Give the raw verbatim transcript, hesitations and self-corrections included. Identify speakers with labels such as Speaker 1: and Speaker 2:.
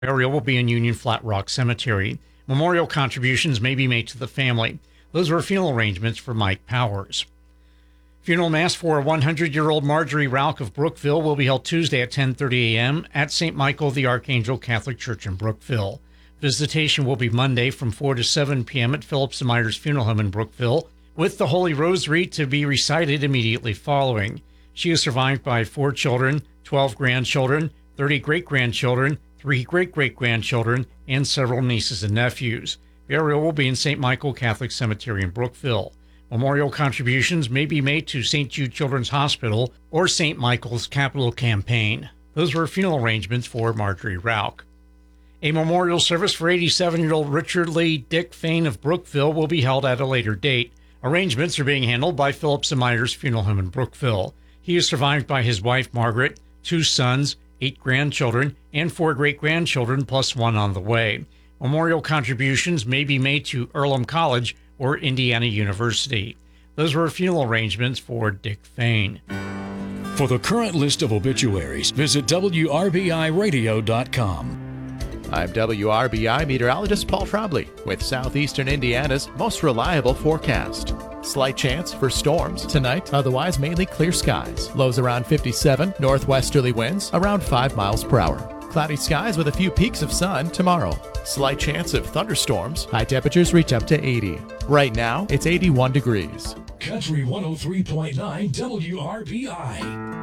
Speaker 1: Burial will be in Union Flat Rock Cemetery. Memorial contributions may be made to the family. Those were funeral arrangements for Mike Powers. Funeral Mass for one hundred-year-old Marjorie Rauch of Brookville will be held Tuesday at ten thirty a.m. at Saint Michael the Archangel Catholic Church in Brookville. Visitation will be Monday from four to seven p.m. at Phillips and Myers Funeral Home in Brookville, with the Holy Rosary to be recited immediately following. She is survived by four children, twelve grandchildren, thirty great-grandchildren, three great-great-grandchildren, and several nieces and nephews. Burial will be in Saint Michael Catholic Cemetery in Brookville. Memorial contributions may be made to Saint Jude Children's Hospital or Saint Michael's Capital Campaign. Those were funeral arrangements for Marjorie Rauch. A memorial service for eighty-seven-year-old Richard Lee Dick Fain of Brookville will be held at a later date. Arrangements are being handled by Phillips and Myers Funeral Home in Brookville. He is survived by his wife Margaret, two sons, eight grandchildren, and four great-grandchildren, plus one on the way. Memorial contributions may be made to Earlham College or Indiana University. Those were funeral arrangements for Dick Fain.
Speaker 2: For the current list of obituaries, visit W R B I radio dot com.
Speaker 3: I'm W R B I meteorologist Paul Trombley with southeastern Indiana's most reliable forecast. Slight chance for storms tonight, otherwise mainly clear skies. Lows around fifty-seven, northwesterly winds around five miles per hour. Cloudy skies with a few peaks of sun tomorrow. Slight chance of thunderstorms. High temperatures reach up to eighty. Right now, it's eighty-one degrees.
Speaker 2: Country one oh three point nine W R B I.